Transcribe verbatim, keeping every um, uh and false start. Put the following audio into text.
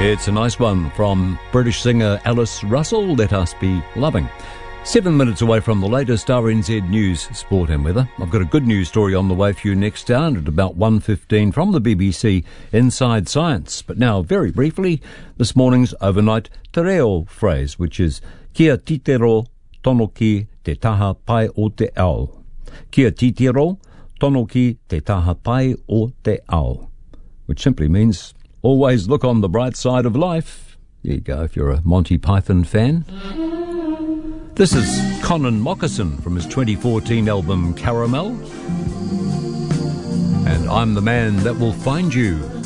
It's a nice one from British singer Alice Russell, Let Us Be Loving. Seven minutes away from the latest R N Z News, Sport and Weather. I've got a good news story on the way for you next hour at about one fifteen from the B B C Inside Science. But now, very briefly, this morning's overnight te reo phrase, which is Kia titero tono ki te taha pai o te ao. Kia titero tono ki te taha pai o te ao. Which simply means always look on the bright side of life. There you go, if you're a Monty Python fan. This is Conan Moccasin from his twenty fourteen album Caramel. And I'm the man that will find you.